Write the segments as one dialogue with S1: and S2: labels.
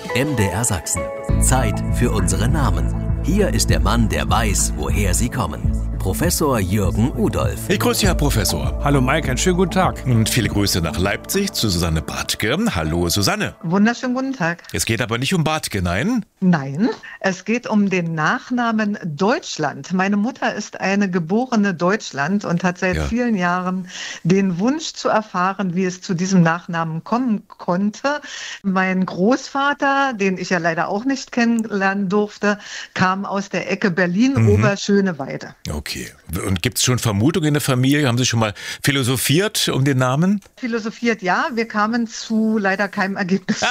S1: MDR Sachsen. Zeit für unsere Namen. Hier ist der Mann, der weiß, woher sie kommen. Professor Jürgen Udolph.
S2: Ich grüße Herr Professor.
S3: Hallo Mike, einen schönen guten Tag.
S2: Und viele Grüße nach Leipzig zu Susanne Bartke. Hallo Susanne.
S4: Wunderschönen guten Tag.
S2: Es geht aber nicht um Bartke, nein?
S4: Nein, es geht um den Nachnamen Deutschland. Meine Mutter ist eine geborene Deutschland und hat seit vielen Jahren den Wunsch zu erfahren, wie es zu diesem Nachnamen kommen konnte. Mein Großvater, den ich ja leider auch nicht kennenlernen durfte, kam aus der Ecke Berlin, Oberschöneweide.
S2: Okay. Und gibt es schon Vermutungen in der Familie? Haben Sie schon mal philosophiert um den Namen?
S4: Philosophiert, ja. Wir kamen zu leider keinem Ergebnis.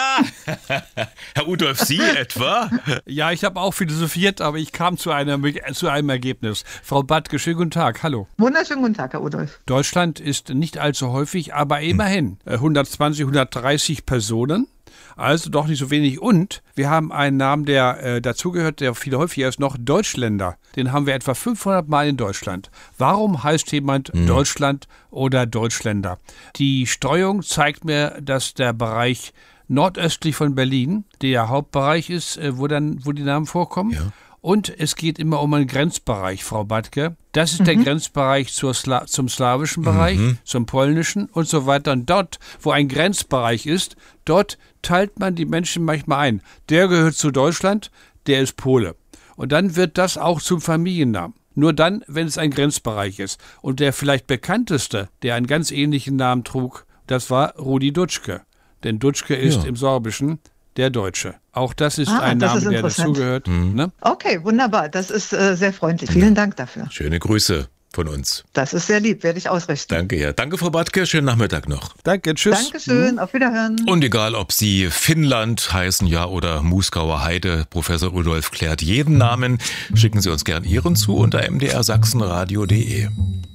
S2: Herr Udolph, Sie etwa?
S3: Ja, ich habe auch philosophiert, aber ich kam zu einem Ergebnis. Frau Bartke, schönen guten Tag. Hallo.
S4: Wunderschönen guten Tag, Herr Udolph.
S3: Deutschland ist nicht allzu häufig, aber immerhin 120, 130 Personen. Also doch nicht so wenig. Und wir haben einen Namen, der dazugehört, der viel häufiger ist noch, Deutschländer. Den haben wir etwa 500 Mal in Deutschland. Warum heißt jemand Deutschland oder Deutschländer? Die Streuung zeigt mir, dass der Bereich nordöstlich von Berlin der Hauptbereich ist, wo die Namen vorkommen. Ja. Und es geht immer um einen Grenzbereich, Frau Bartke. Das ist der Grenzbereich zum slawischen Bereich, zum polnischen und so weiter. Und dort, wo ein Grenzbereich ist, dort teilt man die Menschen manchmal ein. Der gehört zu Deutschland, der ist Pole. Und dann wird das auch zum Familiennamen. Nur dann, wenn es ein Grenzbereich ist. Und der vielleicht bekannteste, der einen ganz ähnlichen Namen trug, das war Rudi Dutschke. Denn Dutschke ist im Sorbischen der Deutsche. Auch das ist ein Name, der dazugehört. Ne?
S4: Okay, wunderbar. Das ist sehr freundlich. Vielen Dank dafür.
S2: Schöne Grüße von uns.
S4: Das ist sehr lieb, werde ich ausrichten.
S2: Danke, ja. Danke, Frau Bartke. Schönen Nachmittag noch.
S3: Danke, tschüss.
S4: Dankeschön, auf Wiederhören.
S2: Und egal, ob Sie Finnland heißen, ja, oder Muskauer Heide, Professor Udolph klärt jeden Namen. Schicken Sie uns gern Ihren zu unter mdrsachsenradio.de.